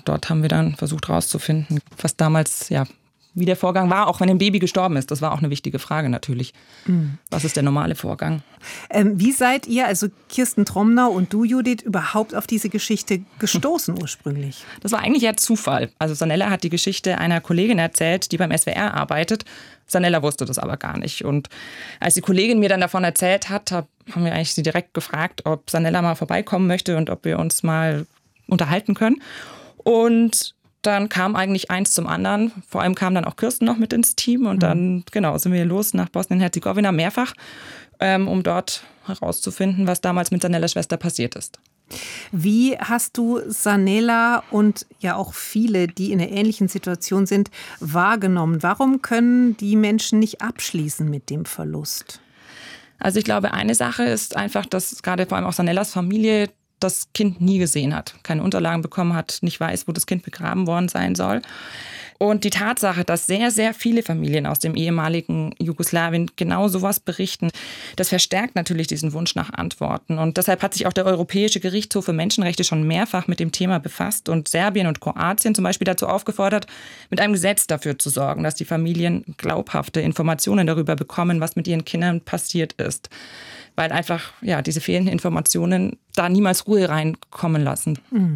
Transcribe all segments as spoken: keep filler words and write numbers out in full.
dort haben wir dann versucht herauszufinden, was damals, ja, wie der Vorgang war, auch wenn ein Baby gestorben ist. Das war auch eine wichtige Frage natürlich. Mhm. Was ist der normale Vorgang? Ähm, wie seid ihr, also Kirsten Tromnau und du, Judith, überhaupt auf diese Geschichte gestoßen ursprünglich? Das war eigentlich eher Zufall. Also Sanella hat die Geschichte einer Kollegin erzählt, die beim S W R arbeitet. Sanella wusste das aber gar nicht. Und als die Kollegin mir dann davon erzählt hat, haben wir eigentlich sie direkt gefragt, ob Sanella mal vorbeikommen möchte und ob wir uns mal unterhalten können. Und dann kam eigentlich eins zum anderen. Vor allem kam dann auch Kirsten noch mit ins Team. Und dann, genau, sind wir los nach Bosnien-Herzegowina mehrfach, ähm, um dort herauszufinden, was damals mit Sanellas Schwester passiert ist. Wie hast du Sanella und ja auch viele, die in einer ähnlichen Situation sind, wahrgenommen? Warum können die Menschen nicht abschließen mit dem Verlust? Also ich glaube, eine Sache ist einfach, dass gerade vor allem auch Sanellas Familie das Kind nie gesehen hat, keine Unterlagen bekommen hat, nicht weiß, wo das Kind begraben worden sein soll. Und die Tatsache, dass sehr, sehr viele Familien aus dem ehemaligen Jugoslawien genau sowas berichten, das verstärkt natürlich diesen Wunsch nach Antworten. Und deshalb hat sich auch der Europäische Gerichtshof für Menschenrechte schon mehrfach mit dem Thema befasst und Serbien und Kroatien zum Beispiel dazu aufgefordert, mit einem Gesetz dafür zu sorgen, dass die Familien glaubhafte Informationen darüber bekommen, was mit ihren Kindern passiert ist. Weil einfach ja diese fehlenden Informationen da niemals Ruhe reinkommen lassen.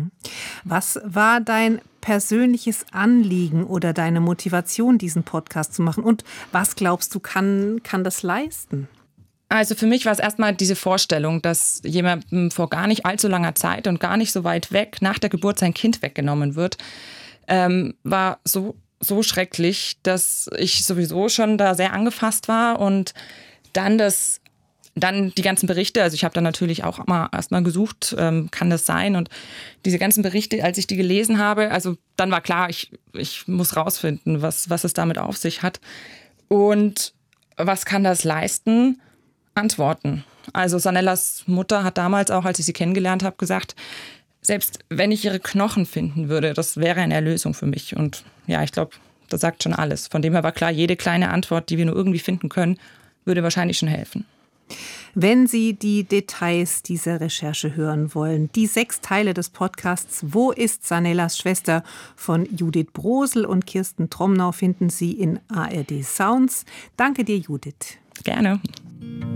Was war dein persönliches Anliegen oder deine Motivation, diesen Podcast zu machen? Und was glaubst du, kann, kann das leisten? Also für mich war es erstmal diese Vorstellung, dass jemandem vor gar nicht allzu langer Zeit und gar nicht so weit weg nach der Geburt sein Kind weggenommen wird, ähm, war so, so schrecklich, dass ich sowieso schon da sehr angefasst war. Und dann das Dann die ganzen Berichte, also ich habe dann natürlich auch mal erstmal gesucht, ähm, kann das sein? Und diese ganzen Berichte, als ich die gelesen habe, also dann war klar, ich, ich muss rausfinden, was, was es damit auf sich hat. Und was kann das leisten? Antworten. Also Sanellas Mutter hat damals auch, als ich sie kennengelernt habe, gesagt, selbst wenn ich ihre Knochen finden würde, das wäre eine Erlösung für mich. Und ja, ich glaube, das sagt schon alles. Von dem her war klar, jede kleine Antwort, die wir nur irgendwie finden können, würde wahrscheinlich schon helfen. Wenn Sie die Details dieser Recherche hören wollen, die sechs Teile des Podcasts Wo ist Sanellas Schwester von Judith Brosel und Kirsten Tromnau finden Sie in A R D Sounds. Danke dir, Judith. Gerne.